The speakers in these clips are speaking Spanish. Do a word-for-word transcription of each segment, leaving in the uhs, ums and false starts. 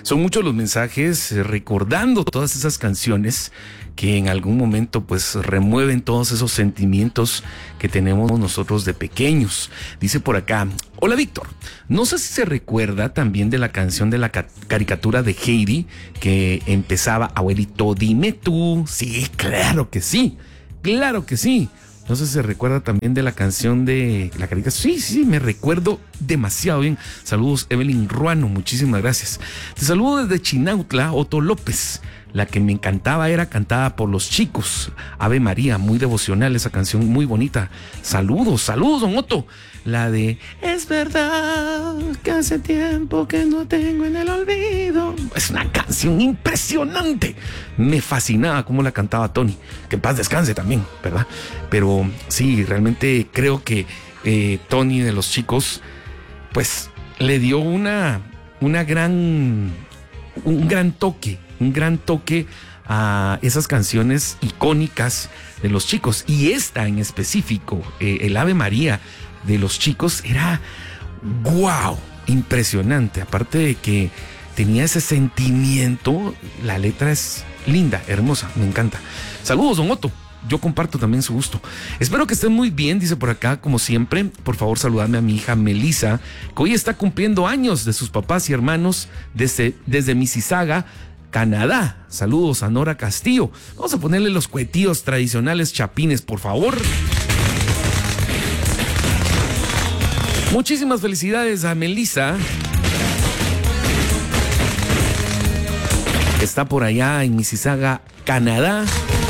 Son muchos los mensajes eh, recordando todas esas canciones que en algún momento pues remueven todos esos sentimientos que tenemos nosotros de pequeños. Dice por acá, hola Víctor, no sé si se recuerda también de la canción de la ca- caricatura de Heidi que empezaba, abuelito dime tú. Sí, claro que sí, claro que sí. No sé si se recuerda también de la canción de la caricatura. Sí, sí, me recuerdo demasiado bien. Saludos, Evelyn Ruano, muchísimas gracias. Te saludo desde Chinautla, Otto López. La que me encantaba era cantada por Los Chicos. Ave María, muy devocional esa canción, muy bonita. Saludos, saludos, don Otto. La de es verdad que hace tiempo que no tengo en el olvido. Es una canción impresionante. Me fascinaba cómo la cantaba Tony. Que en paz descanse también, ¿verdad? Pero sí, realmente creo que eh, Tony de Los Chicos, pues le dio una, una gran, un gran toque, un gran toque a esas canciones icónicas de Los Chicos. Y esta en específico, eh, el Ave María de Los Chicos, era wow, impresionante. Aparte de que tenía ese sentimiento, la letra es linda, hermosa, me encanta. Saludos, don Otto. Yo comparto también su gusto. Espero que estén muy bien, dice por acá, como siempre. Por favor, saludadme a mi hija Melissa, que hoy está cumpliendo años de sus papás y hermanos desde, desde Mississauga, Canadá. Saludos a Nora Castillo. Vamos a ponerle los cuetillos tradicionales chapines, por favor. Muchísimas felicidades a Melissa, que está por allá en Mississauga, Canadá,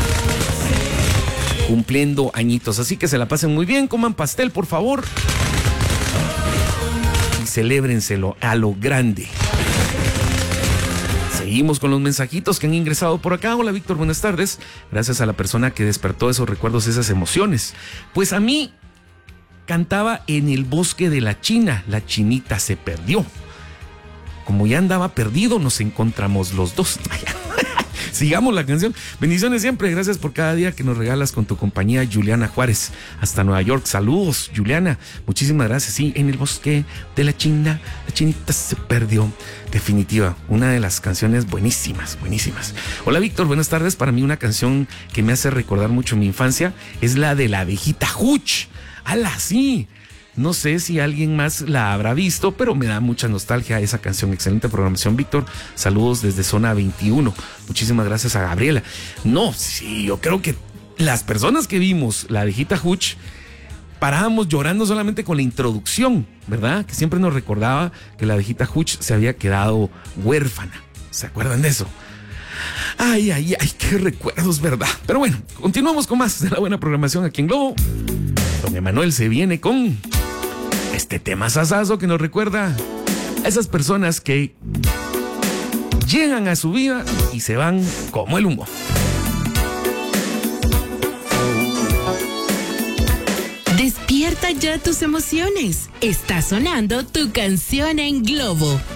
cumpliendo añitos. Así que se la pasen muy bien, coman pastel, por favor, y celébrenselo a lo grande. Seguimos con los mensajitos que han ingresado por acá. Hola Víctor, buenas tardes. Gracias a la persona que despertó esos recuerdos, esas emociones. Pues a mí cantaba En el bosque de la China, la chinita se perdió. Como ya andaba perdido, nos encontramos los dos. Sigamos la canción. Bendiciones siempre. Gracias por cada día que nos regalas con tu compañía, Juliana Juárez, hasta Nueva York. Saludos, Juliana. Muchísimas gracias. Sí, En el bosque de la China, la chinita se perdió. Definitiva, una de las canciones buenísimas, buenísimas. Hola Víctor, buenas tardes. Para mí una canción que me hace recordar mucho mi infancia es la de la abejita Huch. ¡Hala, sí! No sé si alguien más la habrá visto, pero me da mucha nostalgia esa canción. Excelente programación, Víctor. Saludos desde Zona veintiuno. Muchísimas gracias a Gabriela. No, sí, yo creo que las personas que vimos la abejita Huch parábamos llorando solamente con la introducción, ¿verdad? Que siempre nos recordaba que la abejita Huch se había quedado huérfana. ¿Se acuerdan de eso? Ay, ay, ay, qué recuerdos, ¿verdad? Pero bueno, continuamos con más de la buena programación aquí en Globo. Don Emanuel se viene con este tema sasazo que nos recuerda a esas personas que llegan a su vida y se van como el humo. Despierta ya tus emociones. Está sonando tu canción en Globo.